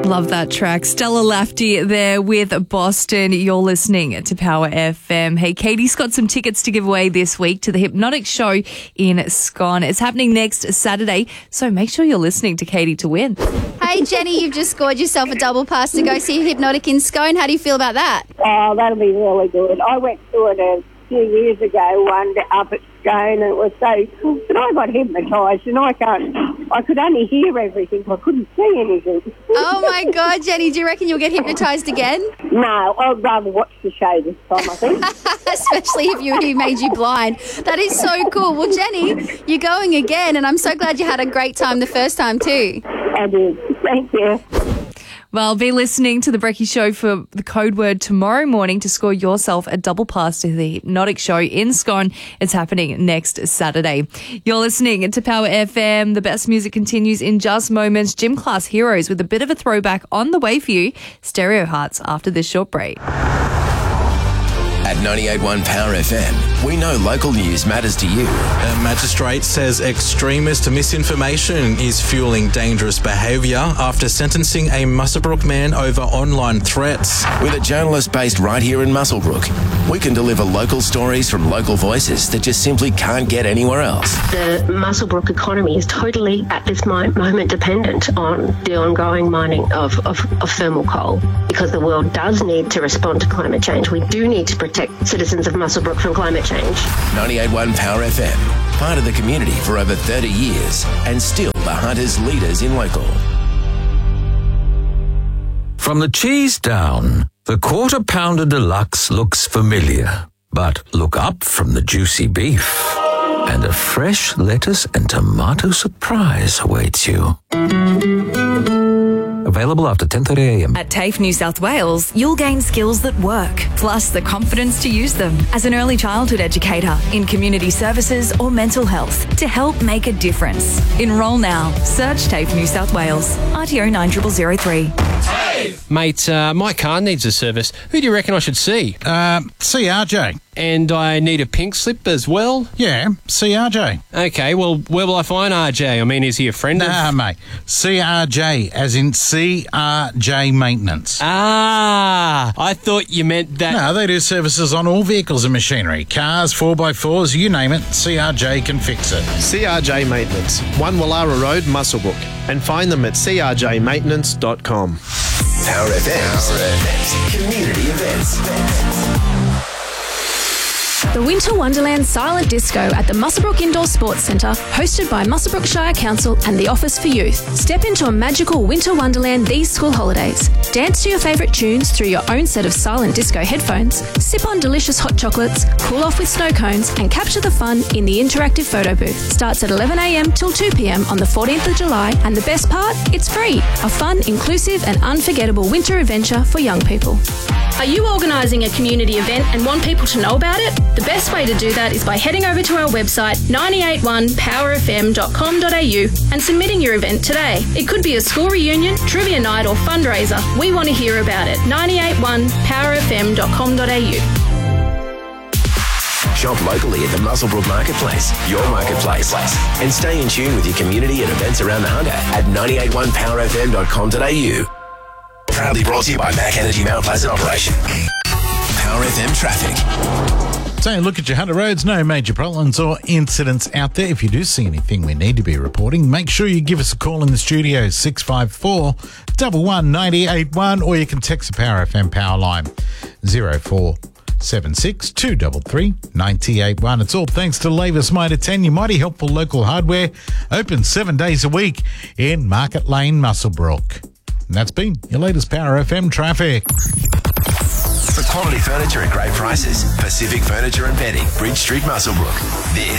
Love that track. Stella Lafty there with Boston. You're listening to Power FM. Hey, Katie's got some tickets to give away this week to the Hypnotic Show in Scone. It's happening next Saturday, so make sure you're listening to Katie to win. Hey, Jenny, you've just scored yourself a double pass to go see Hypnotic in Scone. How do you feel about that? Oh, that'll be really good. I went to it a few years ago, one up at Scone, and it was so cool. But I got hypnotised, and I could only hear everything. I couldn't see anything. Oh, my God, Jenny, do you reckon you'll get hypnotised again? No, I'd rather watch the show this time, I think. Especially if he made you blind. That is so cool. Well, Jenny, you're going again, and I'm so glad you had a great time the first time too. I did. Thank you. Well, be listening to The Brekkie Show for the code word tomorrow morning to score yourself a double pass to the Hypnotic Show in Scone. It's happening next Saturday. You're listening to Power FM. The best music continues in just moments. Gym Class Heroes with a bit of a throwback on the way for you. Stereo Hearts after this short break. At 98.1 Power FM, we know local news matters to you. A magistrate says extremist misinformation is fueling dangerous behaviour after sentencing a Muswellbrook man over online threats. With a journalist based right here in Muswellbrook, we can deliver local stories from local voices that just simply can't get anywhere else. The Muswellbrook economy is totally, at this moment, dependent on the ongoing mining of thermal coal, because the world does need to respond to climate change. We do need to protect citizens of Muswellbrook from climate change. 98.1 Power FM, part of the community for over 30 years and still the Hunters leaders in local. From the cheese down, the Quarter Pounder Deluxe looks familiar. But look up from the juicy beef, and a fresh lettuce and tomato surprise awaits you. Available after 10:30 a.m. At TAFE New South Wales, you'll gain skills that work, plus the confidence to use them as an early childhood educator in community services or mental health to help make a difference. Enrol now. Search TAFE New South Wales. RTO 9003. Mate, my car needs a service. Who do you reckon I should see? See RJ. And I need a pink slip as well? Yeah, see RJ. Okay, well, where will I find RJ? I mean, is he a friend of... Nah, mate. CRJ, as in CRJ Maintenance. Ah, I thought you meant that... No, they do services on all vehicles and machinery. Cars, 4x4s, you name it, CRJ can fix it. CRJ Maintenance, 1 Wallara Road, Muswellbrook. And find them at crjmaintenance.com. Power FM's community events. The Winter Wonderland Silent Disco at the Muswellbrook Indoor Sports Centre, hosted by Muswellbrook Shire Council and the Office for Youth. Step into a magical winter wonderland these school holidays. Dance to your favourite tunes through your own set of silent disco headphones, sip on delicious hot chocolates, cool off with snow cones and capture the fun in the interactive photo booth. Starts at 11 a.m. till 2 p.m. on the 14th of July, and the best part, it's free. A fun, inclusive and unforgettable winter adventure for young people. Are you organising a community event and want people to know about it? The best way to do that is by heading over to our website 981powerfm.com.au and submitting your event today. It could be a school reunion, trivia night or fundraiser. We want to hear about it. 981powerfm.com.au. Shop locally at the Muswellbrook Marketplace, your marketplace. And stay in tune with your community and events around the Hunter at 981powerfm.com.au. Proudly brought to you by Mac Energy Mount Pleasant Operation. Power FM traffic. So look at your Hunter roads. No major problems or incidents out there. If you do see anything we need to be reporting, make sure you give us a call in the studio, 654 119881, or you can text the Power FM power line 0476 233 981. It's all thanks to Lavis Mitre 10, your mighty helpful local hardware, open 7 days a week in Market Lane, Muswellbrook. And that's been your latest Power FM traffic. For quality furniture at great prices, Pacific Furniture and Bedding, Bridge Street, Muswellbrook. This